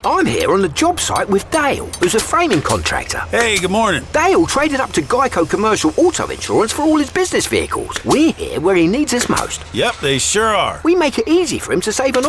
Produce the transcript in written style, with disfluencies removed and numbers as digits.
I'm here on the job site with Dale, who's a framing contractor. Hey, good morning. Dale traded up to Geico Commercial Auto Insurance for all his business vehicles. We're here where he needs us most. Yep, they sure are. We make it easy for him to save on